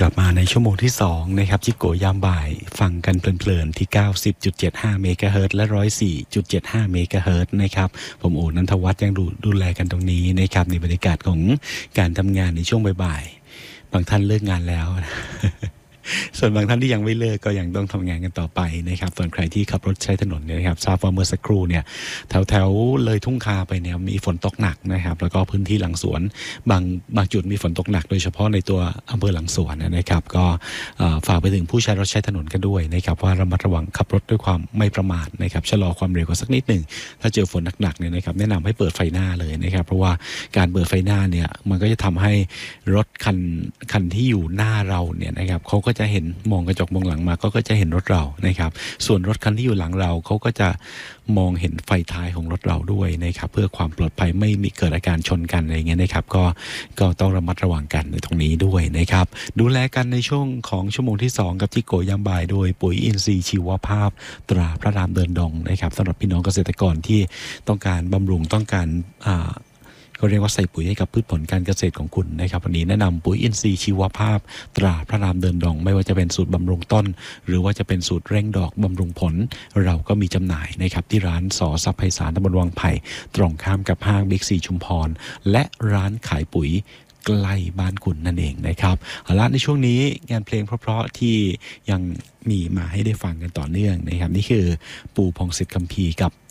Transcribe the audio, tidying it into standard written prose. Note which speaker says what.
Speaker 1: กลับมาในชั่วโมงที่2นะครับจิโกยามบ่ายฟังกันเพลินๆที่ 90.75 เมกะเฮิรตซ์และ 104.75 เมกะเฮิรตซ์นะครับผมโอนันทวัฒน์ยังดูแลกันตรงนี้นะครับในบรรยากาศของการทำงานในช่วงบ่ายๆบางท่านเลิกงานแล้ว ส่วนบางท่านที่ยังไม่เลิกก็ยังต้องทำงานกันต่อไปนะครับส่วนใครที่ขับรถใช้ถนนเนี่ยนะครับทราบว่าเมื่อสักครู่เนี่ยแถวเลยทุ่งคาไปเนี่ยมีฝนตกหนักนะครับแล้วก็พื้นที่หลังสวนบางจุดมีฝนตกหนักโดยเฉพาะในตัวอำเภอหลังสวนนะครับก็ฝากไปถึงผู้ใช้รถใช้ถนนกันด้วยนะครับว่าระมัดระวังขับรถด้วยความไม่ประมาทนะครับชะลอความเร็วกันสักนิดหนึ่งถ้าเจอฝนหนักๆเนี่ยนะครับแนะนำให้เปิดไฟหน้าเลยนะครับเพราะว่าการเปิดไฟหน้าเนี่ยมันก็จะทำให้รถคันที่อยู่หน้าเราเนี่ยนะครับเขาก็จะเห็นมองกระจกมองหลังมาก็จะเห็นรถเรานะครับส่วนรถคันที่อยู่หลังเราเขาก็จะมองเห็นไฟท้ายของรถเราด้วยนะครับเพื่อความปลอดภัยไม่มีเกิดอาการชนกันอะไรเงี้ยนะครับก็ต้องระมัดระวังกันในตรงนี้ด้วยนะครับดูแลกันในช่วงของชั่วโมงที่2กับจิโกยามบ่ายโดยปุ๋ยอินทรีย์ชีวภาพตราพระรามเดินดงนะครับสำหรับพี่น้องเกษตรกรที่ต้องการบำรุงต้องการเขาเรียกว่าใส่ปุ๋ยให้กับพืชผลการเกษตรของคุณนะครับวันนี้แนะนำปุ๋ยอินทรีย์ชีวภาพตราพระรามเดินดงไม่ว่าจะเป็นสูตรบำรุงต้นหรือว่าจะเป็นสูตรเร่งดอกบำรุงผลเราก็มีจำหน่ายนะครับที่ร้านส.ทรัพย์ไพศาลตำบลวังไผ่ตรงข้ามกับห้างบิ๊กซีชุมพรและร้านขายปุ๋ยใกล้บ้านคุณนั่นเองนะครับเอาละในช่วงนี้งานเพลงเพราะๆที่ยังมีมาให้ได้ฟังกันต่อเนื่องนะครับนี่คือปู่พงศิษฐ์คัมภีร์กับ